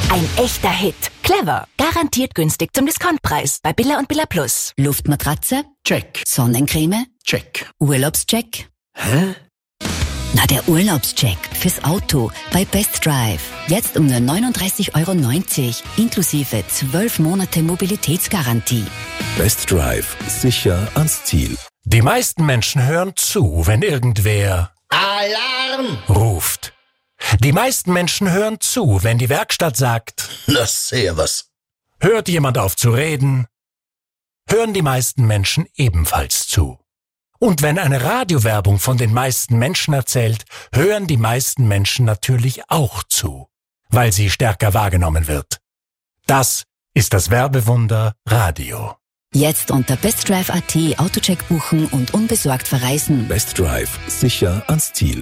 Ein echter Hit. Clever. Garantiert günstig zum Discountpreis. Bei Billa und Billa Plus. Luftmatratze? Check. Sonnencreme? Check. Urlaubscheck? Hä? Na, der Urlaubscheck fürs Auto bei Best Drive. Jetzt um nur 39,90 € inklusive 12 Monate Mobilitätsgarantie. Best Drive. Sicher ans Ziel. Die meisten Menschen hören zu, wenn irgendwer Alarm! ruft. Die meisten Menschen hören zu, wenn die Werkstatt sagt, Na, servus. hört jemand auf zu reden, hören die meisten Menschen ebenfalls zu. Und wenn eine Radiowerbung von den meisten Menschen erzählt, hören die meisten Menschen natürlich auch zu, weil sie stärker wahrgenommen wird. Das ist das Werbewunder Radio. Jetzt unter bestdrive.at Autocheck buchen und unbesorgt verreisen. Best Drive. Sicher ans Ziel.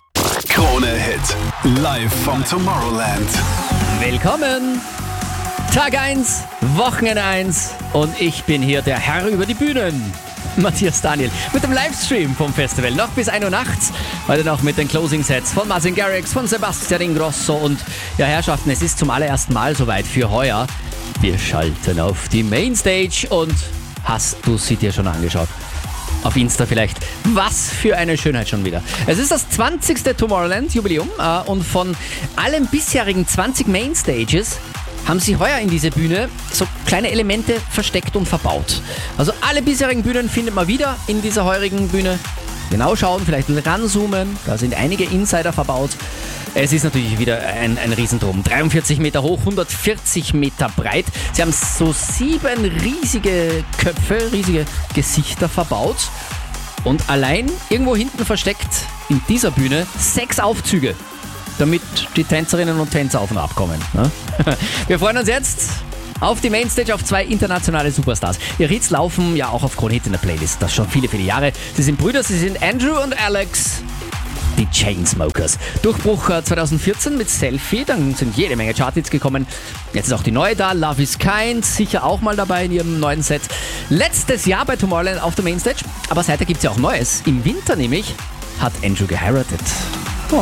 Krone Hit. Live vom Tomorrowland. Willkommen! Tag 1, Wochenende 1 und ich bin hier der Herr über die Bühnen. Matthias Daniel mit dem Livestream vom Festival. Noch bis 1 Uhr nachts. Heute noch mit den Closing Sets von Martin Garrix, von Sebastian Ingrosso und ja, Herrschaften, es ist zum allerersten Mal soweit für heuer. Wir schalten auf die Mainstage und hast du sie dir schon angeschaut? Auf Insta vielleicht. Was für eine Schönheit schon wieder. Es ist das 20. Tomorrowland-Jubiläum und von allen bisherigen 20 Mainstages haben sie heuer in diese Bühne so kleine Elemente versteckt und verbaut. Also alle bisherigen Bühnen findet man wieder in dieser heurigen Bühne. Genau schauen, vielleicht ranzoomen, da sind einige Insider verbaut. Es ist natürlich wieder ein Riesendrum. 43 Meter hoch, 140 Meter breit. Sie haben so 7 riesige Köpfe, riesige Gesichter verbaut. Und allein irgendwo hinten versteckt in dieser Bühne 6 Aufzüge, damit die Tänzerinnen und Tänzer auf und ab kommen. Ne? Wir freuen uns jetzt auf die Mainstage, auf 2 internationale Superstars. Ihre Hits laufen ja auch auf Krone Hit in der Playlist, das schon viele, viele Jahre. Sie sind Brüder, sie sind Andrew und Alex, die Chainsmokers. Durchbruch 2014 mit Selfie, dann sind jede Menge Charthits gekommen. Jetzt ist auch die neue da, Love is Kind, sicher auch mal dabei in ihrem neuen Set. Letztes Jahr bei Tomorrowland auf der Mainstage, aber seither gibt es ja auch Neues. Im Winter nämlich hat Andrew geheiratet. Oh.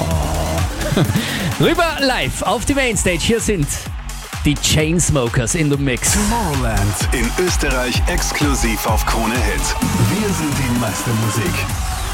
Rüber live auf die Mainstage. Hier sind die Chainsmokers in the Mix. Tomorrowland in Österreich exklusiv auf Krone Hit. Wir sind die Meistermusik.